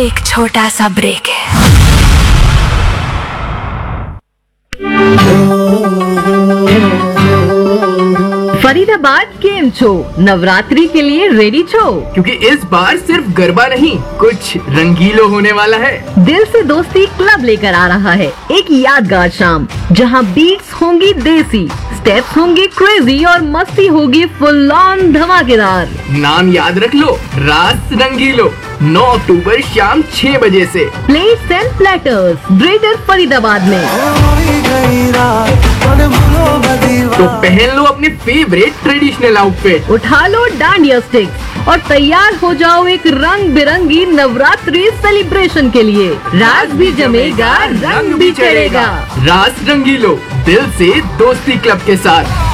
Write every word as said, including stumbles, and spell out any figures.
एक छोटा सा ब्रेक है। फरीदाबाद गेम शो नवरात्रि के लिए रेडी छो, क्योंकि इस बार सिर्फ गरबा नहीं कुछ रंगीलो होने वाला है। दिल से दोस्ती क्लब लेकर आ रहा है एक यादगार शाम, जहां बीट्स होंगी देसी, स्टेप्स होंगे क्रेजी और मस्ती होगी फुल ऑन धमाकेदार। नाम याद रख लो, रास रंगीलो, नौ अक्टूबर शाम छह बजे से। Plates and platters greater Faridabad में। तो पहन लो अपने फेवरेट ट्रेडिशनल आउटफिट, उठा लो डांडिया स्टिक्स और तैयार हो जाओ एक रंग बिरंगी नवरात्रि सेलिब्रेशन के लिए। रास भी जमेगा, रंग भी चढ़ेगा। रास रंगीलो, दिल से दोस्ती क्लब के साथ।